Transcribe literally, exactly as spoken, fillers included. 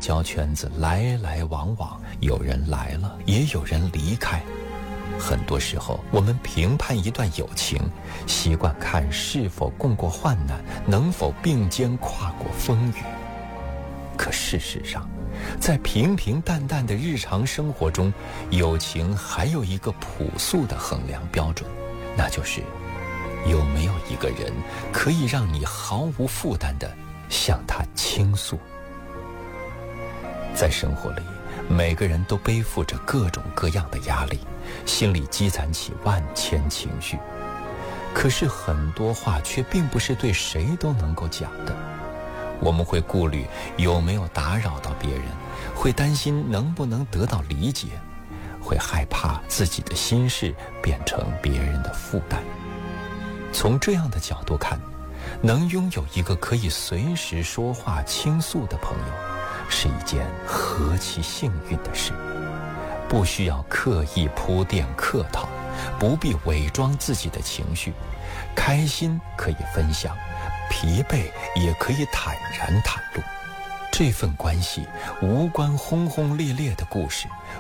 交圈子来来往往，有人来了，也有人离开。很多时候，我们评判一段友情，习惯看是否共过患难，能否并肩跨过风雨。可事实上，在平平淡淡的日常生活中，友情还有一个朴素的衡量标准，那就是有没有一个人可以让你毫无负担地向他倾诉。在生活里，每个人都背负着各种各样的压力，心里积攒起万千情绪。可是很多话却并不是对谁都能够讲的。我们会顾虑有没有打扰到别人，会担心能不能得到理解，会害怕自己的心事变成别人的负担。从这样的角度看，能拥有一个可以随时说话倾诉的朋友，是一件何其幸运的事。不需要刻意铺垫客套，不必伪装自己的情绪，开心可以分享，疲惫也可以坦然袒露。这份关系无关轰轰烈烈的故事，